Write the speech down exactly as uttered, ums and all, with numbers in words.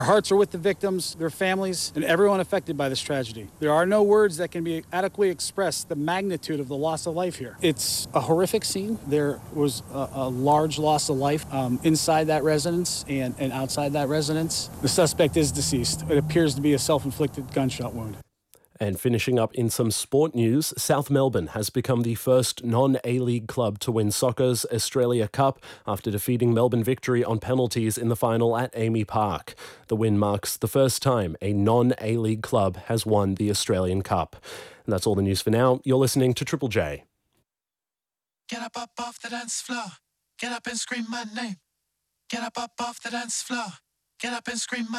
Our hearts are with the victims, their families, and everyone affected by this tragedy. There are no words that can be adequately express the magnitude of the loss of life here. It's a horrific scene. There was a, a large loss of life um, inside that residence and, and outside that residence. The suspect is deceased. It appears to be a self-inflicted gunshot wound. And finishing up in some sport news, South Melbourne has become the first non-A-League club to win soccer's Australia Cup after defeating Melbourne Victory on penalties in the final at Amy Park. The win marks the first time a non-A-League club has won the Australian Cup. And that's all the news for now. You're listening to Triple J. Get up, up off the dance floor. Get up and scream my name. Get up, up off the dance floor. Get up and scream my